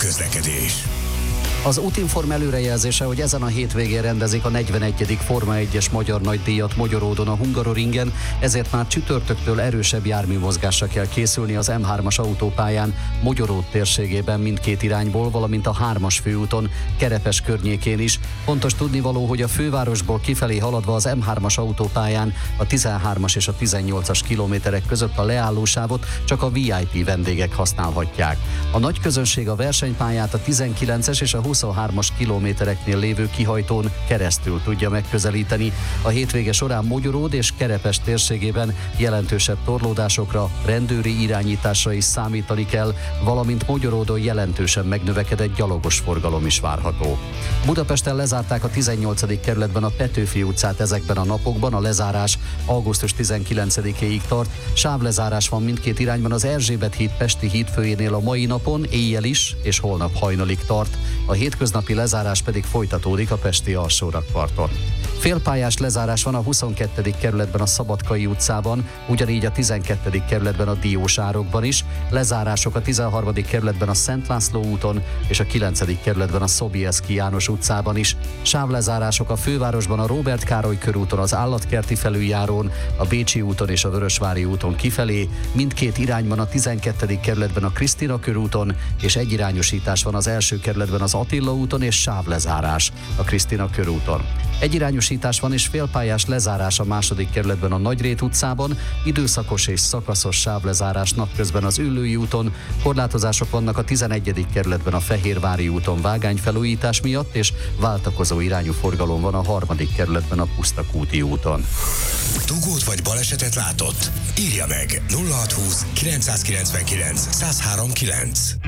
közlekedés. Az Útinform előrejelzése, hogy ezen a hétvégén rendezik a 41. Forma 1-es magyar nagydíjat Magyaródon a Hungaroringen, ezért már csütörtöktől erősebb járműmozgásra kell készülni az M3-as autópályán Magyaród térségében mindkét irányból, valamint a 3-as főúton Kerepes környékén is. Fontos tudnivaló, hogy a fővárosból kifelé haladva az M3-as autópályán a 13-as és a 18-as kilométerek között a leállósávot csak a VIP vendégek használhatják. A nagy közönség a versenypályát a 19-es és a 23-as kilométereknél lévő kihajtón keresztül tudja megközelíteni. A hétvége során Magyaród és Kerepes térségében jelentősebb torlódásokra, rendőri irányításra is számítani kell, valamint Magyaródon jelentősen megnövekedett gyalogos forgalom is várható. Budapesten lezárták a 18. kerületben a Petőfi utcát ezekben a napokban, a lezárás augusztus 19-éig tart. Sávlezárás van mindkét irányban az Erzsébet híd Pesti hídfőjénél a mai napon, éjjel is, és holnap hajnalig tart. A hétköznapi lezárás pedig folytatódik a pesti alsórakparton. Félpályás lezárás van a 22. kerületben a Szabadkai utcában, ugyanígy a 12. kerületben a Diósárokban is, lezárások a 13. kerületben a Szent László úton és a 9. kerületben a Sobieski János utcában is. Sávlezárások a fővárosban a Róbert Károly körúton, az Állatkerti felüljárón, a Bécsi úton és a Vörösvári úton kifelé, mindkét irányban a 12. kerületben a Krisztina körúton, és egyirányosítás van az első kerületben az Attila úton és sávlezárás a Krisztina körúton. Egyirányosítás van és félpályás lezárás a második kerületben a Nagyrét utcában, időszakos és szakaszos sávlezárás napközben az Üllői úton, korlátozások vannak a 11. kerületben a Fehérvári úton vágányfelújítás miatt, és váltakozó irányú forgalom van a 3. kerületben a Pusztakúti úton. Dugót vagy balesetet látott? Írja meg 0620 999 1039.